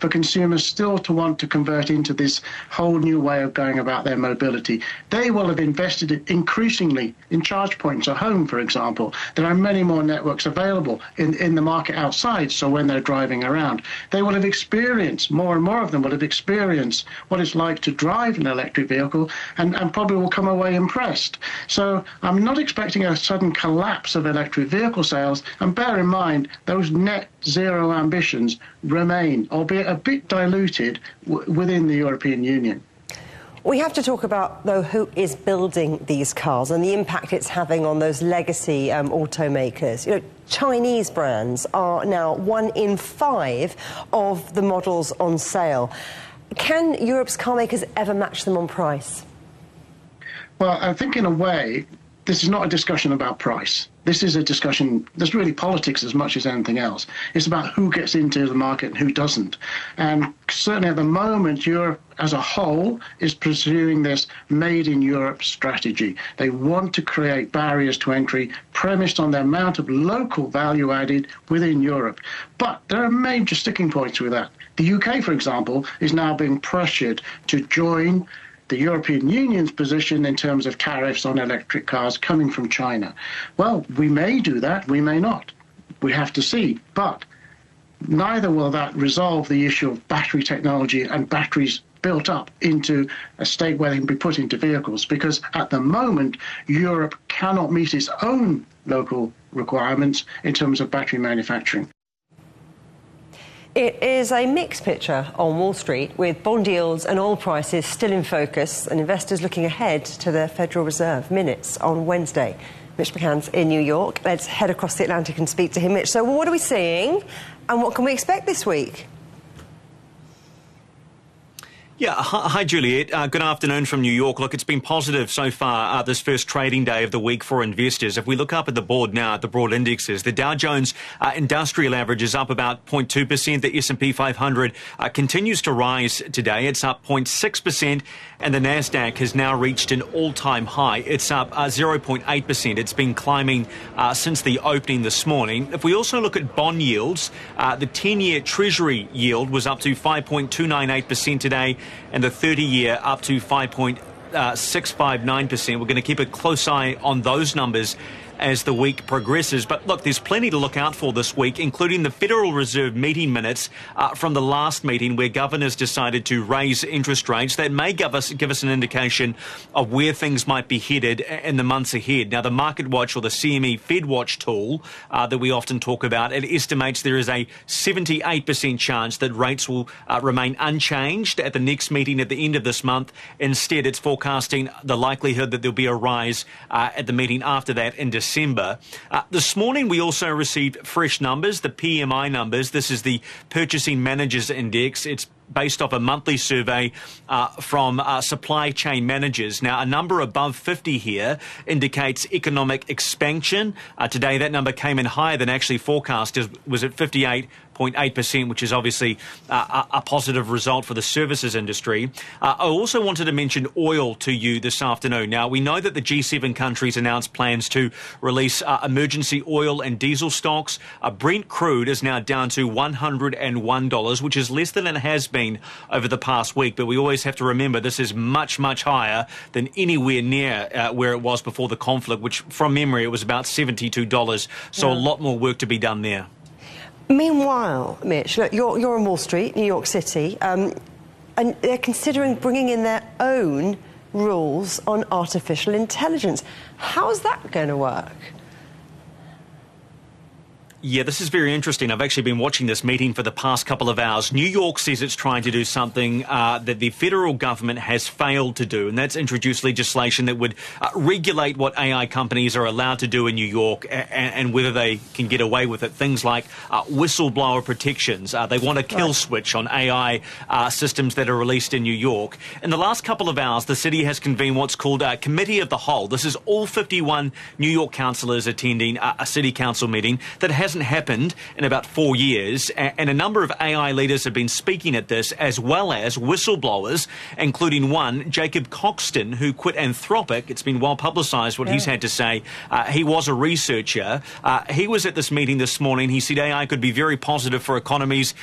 for consumers still to want to convert into this whole new way of going about their mobility. They will have invested increasingly in charge points at home, for example. There are many more networks available in the market outside, so when they're driving around, they will have experienced, more and more of them will have experienced what it's like to drive an electric vehicle and probably will come away impressed. So I'm not expecting a sudden collapse of electric vehicle sales, and bear in mind those net zero ambitions remain, albeit a bit diluted within the European Union. We have to talk about, though, who is building these cars and the impact it's having on those legacy automakers. You know, Chinese brands are now 1 in 5 of the models on sale. Can Europe's car makers ever match them on price? Well, I think in a way, this is not a discussion about price. This is a discussion, there's really politics as much as anything else. It's about who gets into the market and who doesn't. And certainly at the moment, Europe as a whole is pursuing this made in Europe strategy. They want to create barriers to entry premised on the amount of local value added within Europe. But there are major sticking points with that. The UK, for example, is now being pressured to join the European Union's position in terms of tariffs on electric cars coming from China. Well, we may do that, we may not. We have to see. But neither will that resolve the issue of battery technology and batteries built up into a state where they can be put into vehicles, because at the moment, Europe cannot meet its own local requirements in terms of battery manufacturing. It is a mixed picture on Wall Street, with bond yields and oil prices still in focus and investors looking ahead to the Federal Reserve minutes on Wednesday. Mitch McCann's in New York. Let's head across the Atlantic and speak to him. Mitch, so what are we seeing and what can we expect this week? Yeah, hi Juliet. Good afternoon from New York. Look, it's been positive so far this first trading day of the week for investors. If we look up at the board now, at the broad indexes, the Dow Jones Industrial Average is up about 0.2%. The S&P 500 continues to rise today. It's up 0.6%, and the Nasdaq has now reached an all-time high. It's up 0.8%. It's been climbing since the opening this morning. If we also look at bond yields, the 10-year Treasury yield was up to 5.298% today, and the 30-year up to 5.659%. We're going to keep a close eye on those numbers as the week progresses. But look, there's plenty to look out for this week, including the Federal Reserve meeting minutes from the last meeting where governors decided to raise interest rates. That may give us an indication of where things might be headed in the months ahead. Now, the Market Watch, or the CME Fed Watch tool that we often talk about, it estimates there is a 78% chance that rates will remain unchanged at the next meeting at the end of this month. Instead, it's forecasting the likelihood that there'll be a rise at the meeting after that in December. This morning, we also received fresh numbers, the PMI numbers. This is the Purchasing Managers Index. It's based off a monthly survey from supply chain managers. Now, a number above 50 here indicates economic expansion. Today, that number came in higher than actually forecast. It was at 58.8%, which is obviously a positive result for the services industry. I also wanted to mention oil to you this afternoon. Now, we know that the G7 countries announced plans to release emergency oil and diesel stocks. Brent crude is now down to $101, which is less than it has been over the past week. But we always have to remember this is much, much higher than anywhere near where it was before the conflict, which from memory, it was about $72. So a lot more work to be done there. Meanwhile, Mitch, look, you're on Wall Street, New York City, and they're considering bringing in their own rules on artificial intelligence. How's that going to work? Yeah, this is very interesting. I've actually been watching this meeting for the past couple of hours. New York says it's trying to do something that the federal government has failed to do, and that's introduce legislation that would regulate what AI companies are allowed to do in New York and whether they can get away with it. Things like whistleblower protections. They want a kill switch on AI systems that are released in New York. In the last couple of hours, the city has convened what's called a Committee of the Whole. This is all 51 New York councillors attending a city council meeting that hasn't happened in about 4 years, and a number of AI leaders have been speaking at this, as well as whistleblowers, including one, Jacob Coxton, who quit Anthropic. It's been well publicised what he's had to say. He was a researcher. He was at this meeting this morning. He said AI could be very positive for economies